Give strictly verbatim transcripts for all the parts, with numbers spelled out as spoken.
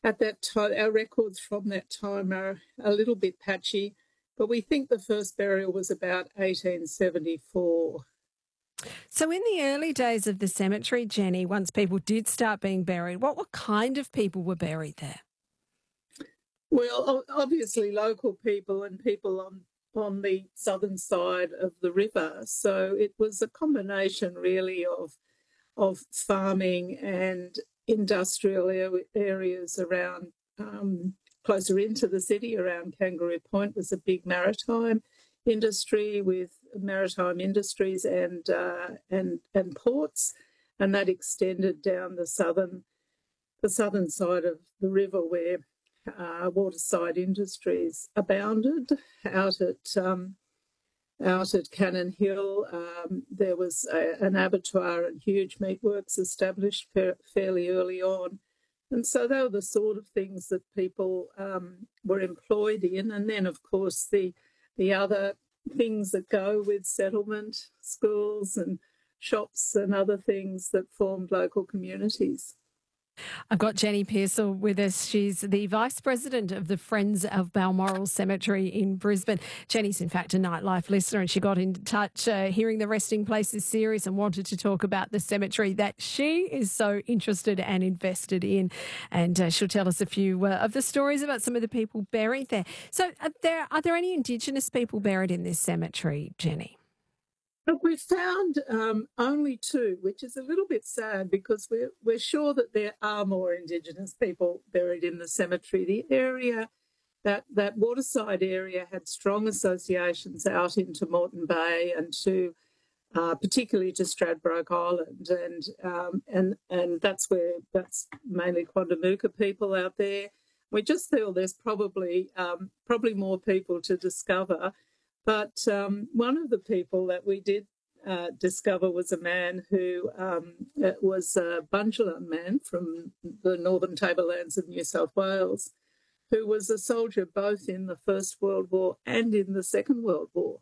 at that time, our records from that time are a little bit patchy, but we think the first burial was about eighteen seventy-four. So in the early days of the cemetery, Jenny, once people did start being buried, what, what kind of people were buried there? Well, obviously local people and people on, on the southern side of the river. So it was a combination really of, of farming and industrial areas around, um, closer into the city. Around Kangaroo Point was a big maritime industry with maritime industries and uh, and and ports, and that extended down the southern the southern side of the river where uh, waterside industries abounded. Out at um, out at Cannon Hill, um, there was a, an abattoir and huge meatworks established fa- fairly early on. And so they were the sort of things that people um, were employed in. And then, of course, the the other things that go with settlement, schools and shops and other things that formed local communities. I've got Jenny Pearsall with us. She's the Vice President of the Friends of Balmoral Cemetery in Brisbane. Jenny's, in fact, a Nightlife listener, and she got in touch uh, hearing the Resting Places series and wanted to talk about the cemetery that she is so interested and invested in. And uh, she'll tell us a few uh, of the stories about some of the people buried there. So are there, are there any Indigenous people buried in this cemetery, Jenny? Look, we found um, only two, which is a little bit sad because we're, we're sure that there are more Indigenous people buried in the cemetery. The area, that, that waterside area had strong associations out into Moreton Bay and to uh, particularly to Stradbroke Island. And, um, and, and that's where, that's mainly Quandamooka people out there. We just feel there's probably, um, probably more people to discover. But um, one of the people that we did uh, discover was a man who um, was a Bundjalung man from the northern tablelands of New South Wales, who was a soldier both in the First World War and in the Second World War.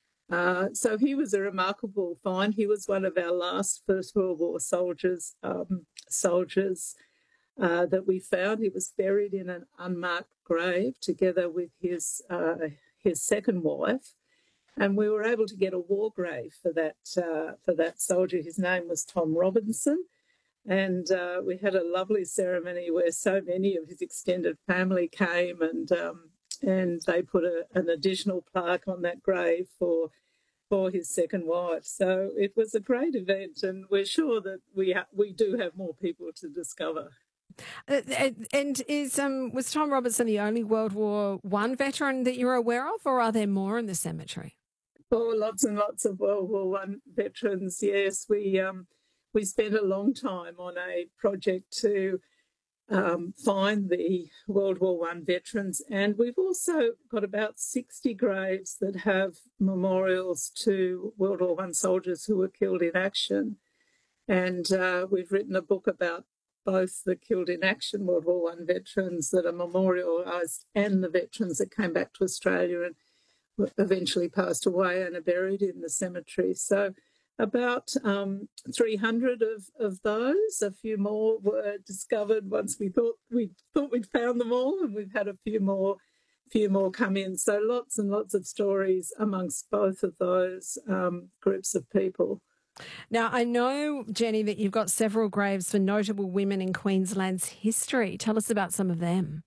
Uh, so he was a remarkable find. He was one of our last First World War soldiers, um, soldiers uh, that we found. He was buried in an unmarked grave together with his uh, his second wife, and we were able to get a war grave for that uh, for that soldier. His name was Tom Robinson, and uh, we had a lovely ceremony where so many of his extended family came, and um, and they put a, an additional plaque on that grave for for his second wife. So it was a great event, and we're sure that we ha- we do have more people to discover. Uh, and is um, was Tom Robinson the only World War One veteran that you're aware of, or are there more in the cemetery? Oh, lots and lots of World War One veterans. Yes, we um, we spent a long time on a project to um, find the World War One veterans, and we've also got about sixty graves that have memorials to World War One soldiers who were killed in action. And uh, we've written a book about both the killed in action World War One veterans that are memorialised and the veterans that came back to Australia and eventually passed away and are buried in the cemetery. So about um, three hundred of, of those. A few more were discovered once we thought we thought we'd found them all, and we've had a few more few more come in. So lots and lots of stories amongst both of those um, groups of people. Now, I know, Jenny, that you've got several graves for notable women in Queensland's history. Tell us about some of them.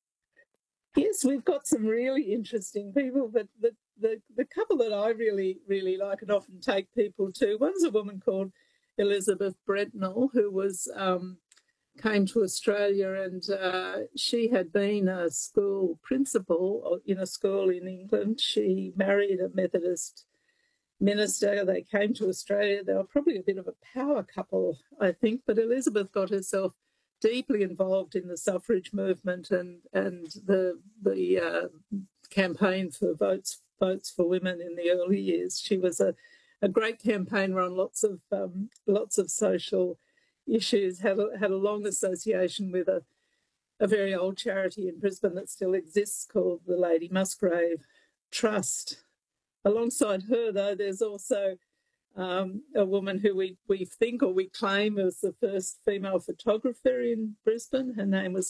Yes, we've got some really interesting people, but the, the, the couple that I really, really like and often take people to, one's a woman called Elizabeth Brentnell, who was um, came to Australia, and uh, she had been a school principal in a school in England. She married a Methodist minister. They came to Australia. They were probably a bit of a power couple, I think, but Elizabeth got herself deeply involved in the suffrage movement and and the the uh, campaign for votes votes for women in the early years. She was a, a great campaigner on lots of um, lots of social issues. Had a, had a long association with a a very old charity in Brisbane that still exists called the Lady Musgrave Trust. Alongside her, though, there's also um, a woman who we, we think or we claim was the first female photographer in Brisbane. Her name was